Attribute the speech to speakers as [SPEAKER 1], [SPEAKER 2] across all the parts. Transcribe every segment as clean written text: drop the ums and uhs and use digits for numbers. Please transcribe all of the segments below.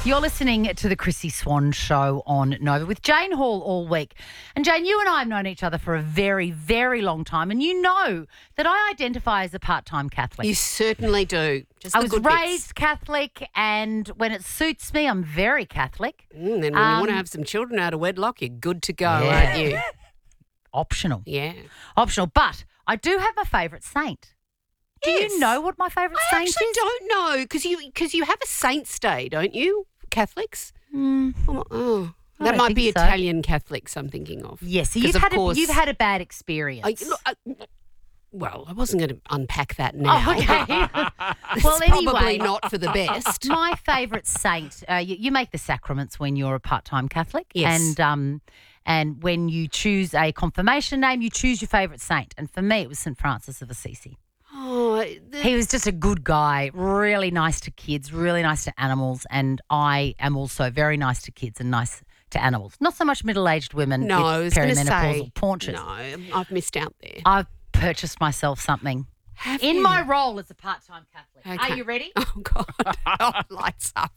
[SPEAKER 1] You're listening to the Chrissy Swan Show on Nova with Jane Hall all week. And Jane, you and I have known each other for a very, very long time, and you know that I identify as a part-time Catholic.
[SPEAKER 2] You certainly do. Just
[SPEAKER 1] I
[SPEAKER 2] the
[SPEAKER 1] was
[SPEAKER 2] good
[SPEAKER 1] raised Catholic, and when it suits me, I'm very Catholic.
[SPEAKER 2] bits. And when you want to have some children out of wedlock, you're good to go, aren't you?
[SPEAKER 1] Optional.
[SPEAKER 2] Yeah.
[SPEAKER 1] Optional. But I do have my favourite saint. Do
[SPEAKER 2] Yes.
[SPEAKER 1] you know what my favourite
[SPEAKER 2] I
[SPEAKER 1] saint
[SPEAKER 2] actually
[SPEAKER 1] is?
[SPEAKER 2] don't know because you have a saint's day, don't you, Catholics?
[SPEAKER 1] Mm.
[SPEAKER 2] Oh,
[SPEAKER 1] I
[SPEAKER 2] that
[SPEAKER 1] don't
[SPEAKER 2] might be
[SPEAKER 1] think so.
[SPEAKER 2] Italian Catholics I'm thinking of.
[SPEAKER 1] Yes, so
[SPEAKER 2] 'Cause of course-
[SPEAKER 1] you've had a bad experience.
[SPEAKER 2] Well, I wasn't going to unpack that now.
[SPEAKER 1] Oh, okay.
[SPEAKER 2] It's
[SPEAKER 1] Well,
[SPEAKER 2] probably
[SPEAKER 1] anyway.
[SPEAKER 2] not for the best.
[SPEAKER 1] My favourite saint, you make the sacraments when you're a part-time Catholic.
[SPEAKER 2] Yes.
[SPEAKER 1] And when you choose a confirmation name, you choose your favourite saint. And for me, it was St. Francis of Assisi.
[SPEAKER 2] Oh,
[SPEAKER 1] He was just a good guy, really nice to kids, really nice to animals. And I am also very nice to kids and nice to animals. Not so much middle-aged women
[SPEAKER 2] no, I
[SPEAKER 1] with
[SPEAKER 2] was going to
[SPEAKER 1] perimenopausal
[SPEAKER 2] say,
[SPEAKER 1] paunches.
[SPEAKER 2] no, I've missed out there.
[SPEAKER 1] I've purchased myself something
[SPEAKER 2] Have
[SPEAKER 1] in
[SPEAKER 2] you?
[SPEAKER 1] my role as a part-time Catholic.
[SPEAKER 2] Okay.
[SPEAKER 1] Are you ready?
[SPEAKER 2] Oh, God. Oh, lights up.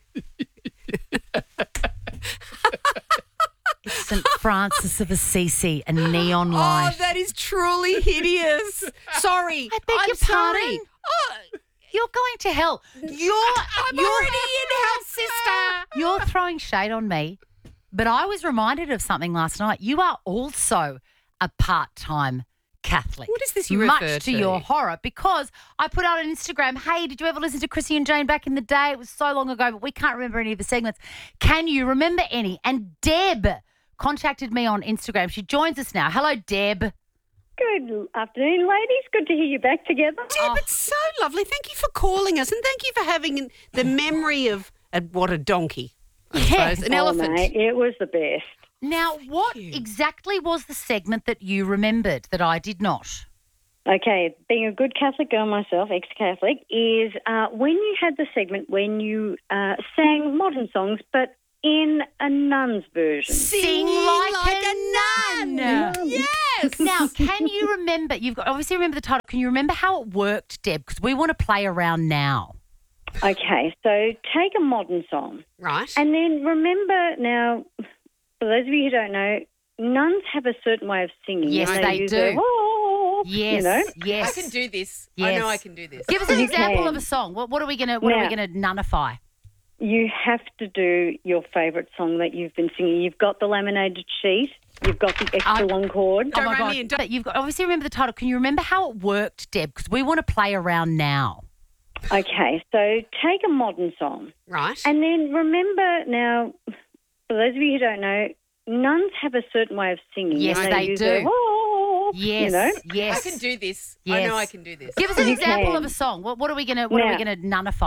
[SPEAKER 1] St. Francis of Assisi, a neon light.
[SPEAKER 2] Oh, that is truly hideous. Sorry.
[SPEAKER 1] I beg
[SPEAKER 2] I'm
[SPEAKER 1] your
[SPEAKER 2] sorry.
[SPEAKER 1] pardon?
[SPEAKER 2] Oh,
[SPEAKER 1] You're going to hell.
[SPEAKER 2] I'm already in hell, sister.
[SPEAKER 1] You're throwing shade on me, but I was reminded of something last night. You are also a part-time Catholic.
[SPEAKER 2] What is this you
[SPEAKER 1] Much
[SPEAKER 2] refer
[SPEAKER 1] to
[SPEAKER 2] to?
[SPEAKER 1] your horror, because I put out on Instagram, hey, did you ever listen to Chrissy and Jane back in the day? It was so long ago, but we can't remember any of the segments. Can you remember any? And Deb contacted me on Instagram. She joins us now. Hello, Deb.
[SPEAKER 3] Good afternoon, ladies. Good to hear you back together.
[SPEAKER 2] Deb, it's so lovely. Thank you for calling us, and thank you for having the memory of what a donkey, I suppose, an elephant.
[SPEAKER 3] Mate, it was the best.
[SPEAKER 1] Now, what
[SPEAKER 2] you.
[SPEAKER 1] exactly was the segment that you remembered that I did not?
[SPEAKER 3] Okay, being a good Catholic girl myself, ex-Catholic, is when you had the segment when you sang modern songs, but in a nun's version.
[SPEAKER 1] Sing like a nun.
[SPEAKER 2] Yes.
[SPEAKER 1] Now, can you remember, you've got, obviously remember the title, can you remember how it worked, Deb? Because we want to play around now.
[SPEAKER 3] Okay, so take a modern song
[SPEAKER 2] Right.
[SPEAKER 3] and then remember now, for those of you who don't know, nuns have a certain way of singing.
[SPEAKER 1] Yes,
[SPEAKER 3] and
[SPEAKER 1] they
[SPEAKER 3] use
[SPEAKER 1] do.
[SPEAKER 3] their,
[SPEAKER 1] Yes,
[SPEAKER 3] you know.
[SPEAKER 1] yes.
[SPEAKER 2] I can do this.
[SPEAKER 1] Yes.
[SPEAKER 2] I know I can do this.
[SPEAKER 1] Give us an
[SPEAKER 3] You
[SPEAKER 1] example
[SPEAKER 3] can.
[SPEAKER 1] of a song. What are we gonna
[SPEAKER 3] Now-
[SPEAKER 1] nunnify?
[SPEAKER 3] You have to do your favourite song that you've been singing. You've got the laminated sheet. You've got the extra long chord.
[SPEAKER 2] Don't
[SPEAKER 1] Oh my
[SPEAKER 2] run me
[SPEAKER 1] God!
[SPEAKER 2] and don't-
[SPEAKER 1] But you've got, obviously remember the title. Can you remember how it worked, Deb? Because we want to play around now.
[SPEAKER 3] Okay, so take a modern song
[SPEAKER 2] Right.
[SPEAKER 3] and then remember now, for those of you who don't know, nuns have a certain way of singing.
[SPEAKER 1] Yes,
[SPEAKER 3] and
[SPEAKER 1] they
[SPEAKER 3] use
[SPEAKER 1] do.
[SPEAKER 3] their,
[SPEAKER 1] Yes,
[SPEAKER 3] you know.
[SPEAKER 1] yes.
[SPEAKER 2] I can do this.
[SPEAKER 1] Yes.
[SPEAKER 2] I know I can do this.
[SPEAKER 1] Give us an
[SPEAKER 3] You
[SPEAKER 1] example
[SPEAKER 3] can.
[SPEAKER 1] of a song. What are we gonna
[SPEAKER 3] Now-
[SPEAKER 1] nunnify?